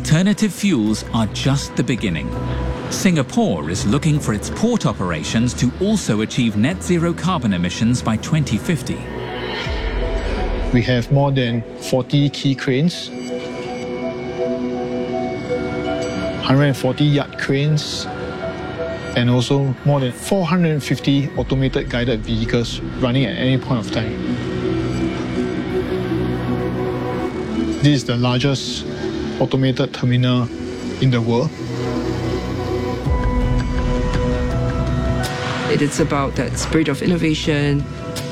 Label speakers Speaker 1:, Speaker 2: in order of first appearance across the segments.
Speaker 1: alternative fuels are just the beginning. Singapore is looking for its port operations to also achieve net zero carbon emissions by 2050.
Speaker 2: We have more than 40 key cranes, 140 yacht cranes, and also more than 450 automated guided vehicles running at any point of time. This is the largest automated terminal in the world.
Speaker 3: It is about that spirit of innovation.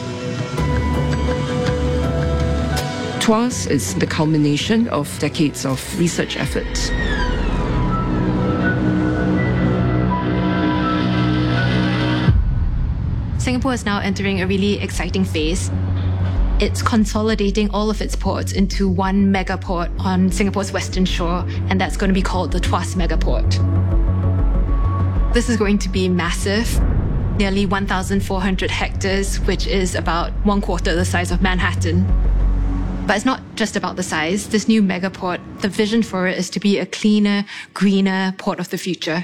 Speaker 3: Tuas is the culmination of decades of research efforts.
Speaker 4: Singapore is now entering a really exciting phase. It's consolidating all of its ports into one mega port on Singapore's western shore, and that's going to be called the Tuas Megaport. This is going to be massive, nearly 1,400 hectares, which is about 1/4 the size of Manhattan. But it's not just about the size. This new megaport, the vision for it is to be a cleaner, greener port of the future.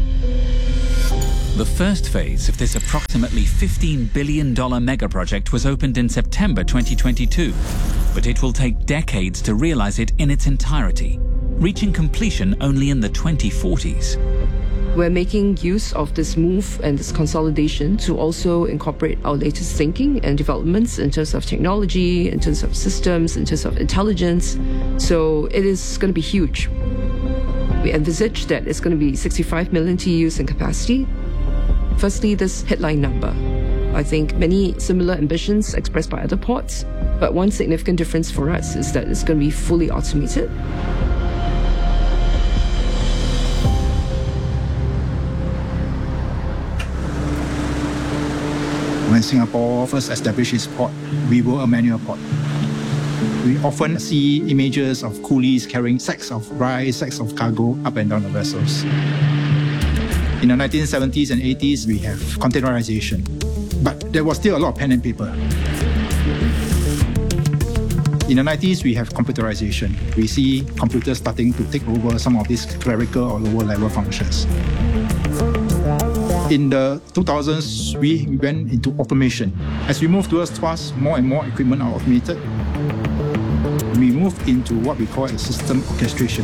Speaker 1: The first phase of this approximately $15 billion megaproject was opened in September 2022, but it will take decades to realize it in its entirety, reaching completion only in the 2040s.
Speaker 3: We're making use of this move and this consolidation to also incorporate our latest thinking and developments in terms of technology, in terms of systems, in terms of intelligence. So it is going to be huge. We envisage that it's going to be 65 million TEUs in capacity. Firstly, this headline number. I think many similar ambitions expressed by other ports, but one significant difference for us is that it's going to be fully automated.
Speaker 5: When Singapore first established its port, we were a manual port. We often see images of coolies carrying sacks of rice, sacks of cargo up and down the vessels. In the 1970s and 80s, we have containerization, but there was still a lot of pen and paper. In the 90s, we have computerization. We see computers starting to take over some of these clerical or lower level functions. In the 2000s, we went into automation. As we move towards Tuas, more and more equipment are automated. We move into what we call a system orchestration.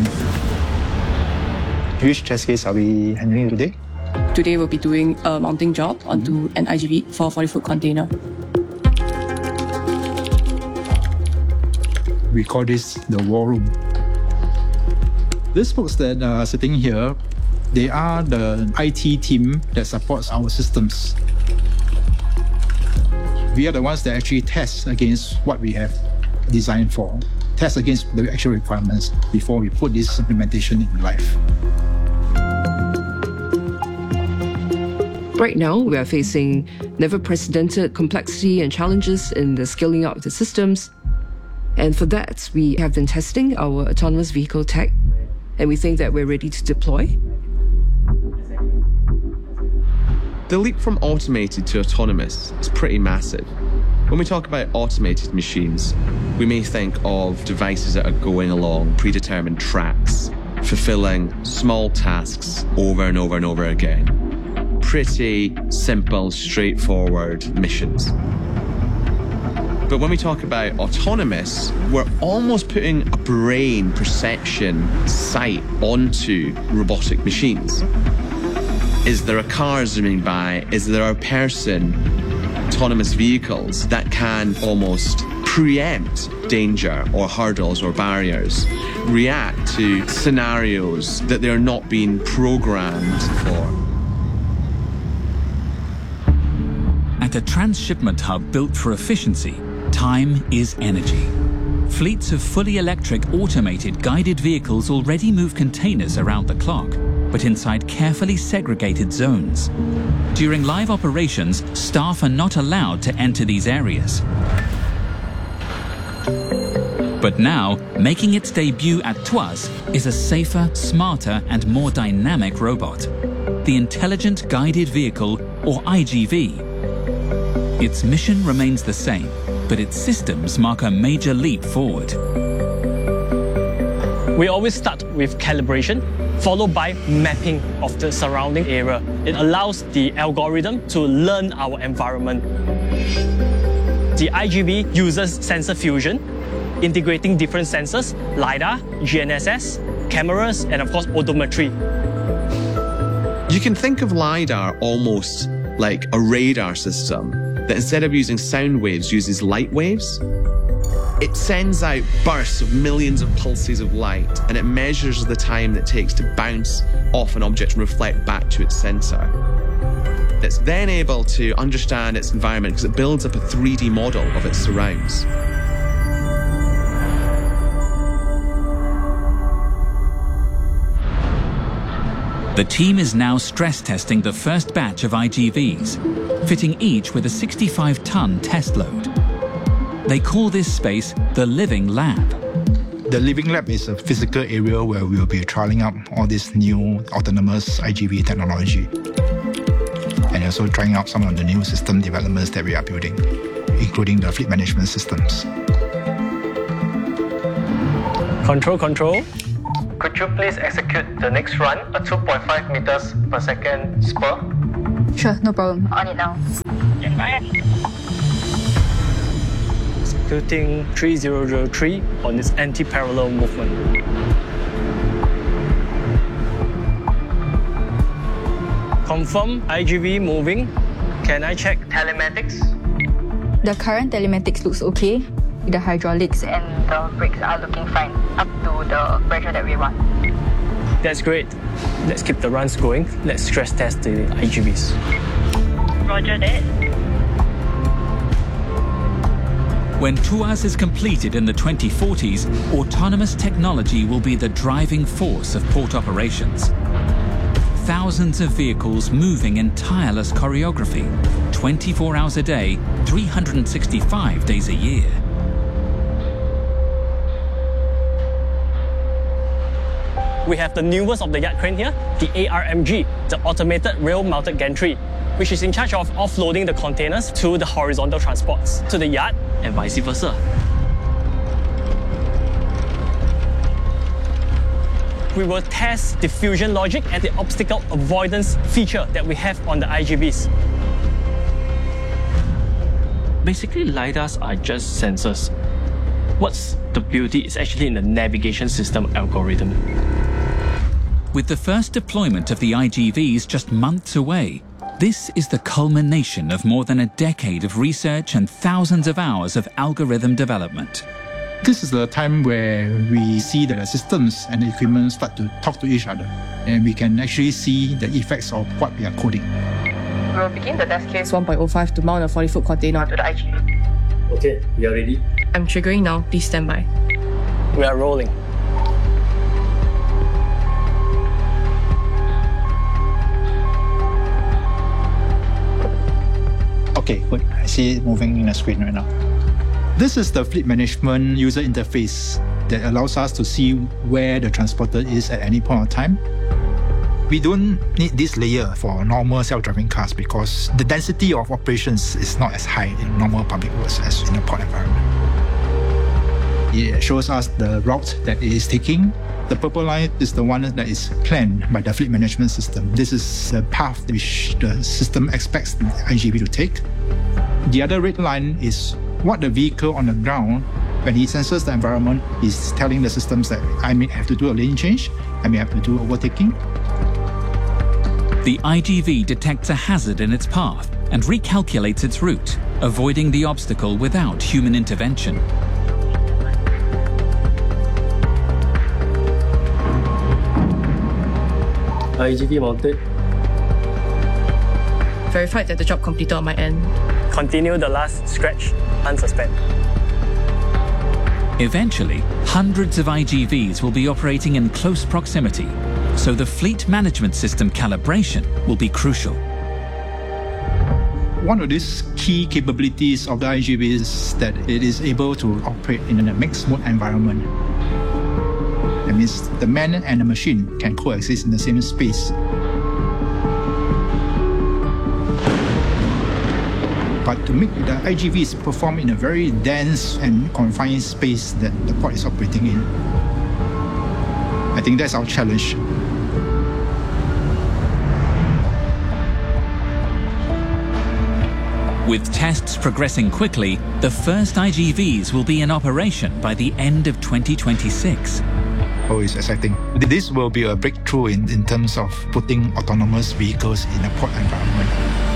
Speaker 6: Which test case are we handling today?
Speaker 7: Today we'll be doing a mounting job onto an IGV for a 40-foot container.
Speaker 5: We call this the war room. These folks that are sitting here, they are the IT team that supports our systems. We are the ones that actually test against what we have designed for, test against the actual requirements before we put this implementation in life.
Speaker 3: Right now, we are facing never-precedented complexity and challenges in the scaling up of the systems. And for that, we have been testing our autonomous vehicle tech, and we think that we're ready to deploy.
Speaker 8: The leap from automated to autonomous is pretty massive. When we talk about automated machines, we may think of devices that are going along predetermined tracks, fulfilling small tasks over and over and over again. Pretty simple, straightforward missions. But when we talk about autonomous, we're almost putting a brain, perception, sight onto robotic machines. Is there a car zooming by? Is there a person? Autonomous vehicles that can almost preempt danger or hurdles or barriers, react to scenarios that they're not being programmed for.
Speaker 1: At a transshipment hub built for efficiency, time is energy. Fleets of fully electric automated guided vehicles already move containers around the clock, but inside carefully segregated zones. During live operations, staff are not allowed to enter these areas. But now, making its debut at Tuas is a safer, smarter, and more dynamic robot, the Intelligent Guided Vehicle, or IGV. Its mission remains the same, but its systems mark a major leap forward.
Speaker 9: We always start with calibration, followed by mapping of the surrounding area. It allows the algorithm to learn our environment. The IGV uses sensor fusion, integrating different sensors, LiDAR, GNSS, cameras, and of course, odometry.
Speaker 8: You can think of LiDAR almost like a radar system that instead of using sound waves, uses light waves. It sends out bursts of millions of pulses of light, and it measures the time that it takes to bounce off an object and reflect back to its sensor. It's then able to understand its environment because it builds up a 3D model of its surrounds.
Speaker 1: The team is now stress testing the first batch of IGVs, fitting each with a 65-ton test load. They call this space the Living Lab.
Speaker 5: The Living Lab is a physical area where we will be trialing out all this new autonomous IGV technology, and also trying out some of the new system developments that we are building, including the fleet management systems.
Speaker 9: Control. Could you please execute the next run, a 2.5 meters per second spur?
Speaker 10: Sure, no problem. On it now.
Speaker 9: Executing 3003 on its anti-parallel movement. Confirm IGV moving. Can I check telematics?
Speaker 10: The current telematics looks okay. The hydraulics and the brakes are looking fine up to the pressure that we run.
Speaker 9: That's great. Let's keep the runs going. Let's stress test the IGVs.
Speaker 10: Roger that.
Speaker 1: When TUAS is completed in the 2040s, autonomous technology will be the driving force of port operations. Thousands of vehicles moving in tireless choreography, 24 hours a day, 365 days a year.
Speaker 9: We have the newest of the yard crane here, the ARMG, the Automated Rail-Mounted Gantry, which is in charge of offloading the containers to the horizontal transports, to the yard, and vice versa. We will test the fusion logic and the obstacle avoidance feature that we have on the IGVs. Basically, LiDARs are just sensors. What's the beauty is actually in the navigation system algorithm.
Speaker 1: With the first deployment of the IGVs just months away, this is the culmination of more than a decade of research and thousands of hours of algorithm development.
Speaker 5: This is the time where we see the systems and the equipment start to talk to each other, and we can actually see the effects of what we are coding.
Speaker 7: We'll begin the test case 1.05 to mount a 40-foot container onto the IGV.
Speaker 9: Okay, we are ready.
Speaker 7: I'm triggering now. Please stand by.
Speaker 9: We are rolling.
Speaker 5: Okay, good. I see it moving in the screen right now. This is the fleet management user interface that allows us to see where the transporter is at any point of time. We don't need this layer for normal self-driving cars because the density of operations is not as high in normal public roads as in a port environment. It shows us the route that it is taking. The purple line is the one that is planned by the fleet management system. This is the path which the system expects the IGV to take. The other red line is what the vehicle on the ground, when he senses the environment, is telling the systems that I may have to do a lane change, I may have to do overtaking.
Speaker 1: The IGV detects a hazard in its path and recalculates its route, avoiding the obstacle without human intervention.
Speaker 9: IGV mounted.
Speaker 7: Verified that the job completed on my end.
Speaker 9: Continue the last stretch, unsuspend.
Speaker 1: Eventually, hundreds of IGVs will be operating in close proximity, so the fleet management system calibration will be crucial.
Speaker 5: One of these key capabilities of the IGV is that it is able to operate in a mixed mode environment. That means the man and the machine can coexist in the same space. But to make the IGVs perform in a very dense and confined space that the port is operating in, think that's our challenge.
Speaker 1: With tests progressing quickly, the first IGVs will be in operation by the end of 2026.
Speaker 5: Oh, it's exciting. This will be a breakthrough in terms of putting autonomous vehicles in a port environment.